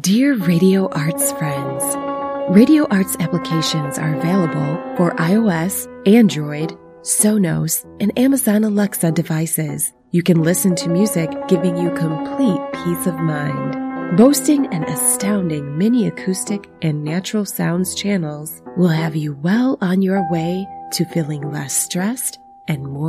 Dear Radio Arts friends, Radio Arts applications are available for iOS, Android, Sonos, and Amazon Alexa devices. You can listen to music giving you complete peace of mind. Boasting an astounding mini acoustic and natural sounds channels will have you well on your way to feeling less stressed and more